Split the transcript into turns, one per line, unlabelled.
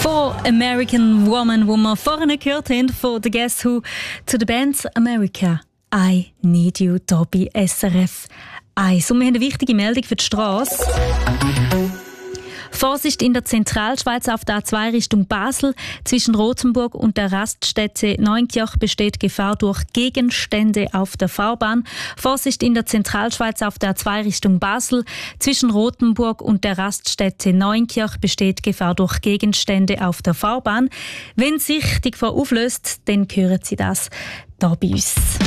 Von American Woman, wo wir vorhin gehört haben, von The Guess Who, zu der Band America. I Need You, hier bei SRF 1. Und wir haben eine wichtige Meldung für die Strasse. Vorsicht in der Zentralschweiz auf der A2 Richtung Basel. Zwischen Rothenburg und der Raststätte Neunkirch besteht Gefahr durch Gegenstände auf der Fahrbahn. Vorsicht in der Zentralschweiz auf der A2 Richtung Basel. Zwischen Rothenburg und der Raststätte Neunkirch besteht Gefahr durch Gegenstände auf der Fahrbahn. Wenn sich die Gefahr auflöst, dann hören Sie das hier bei uns.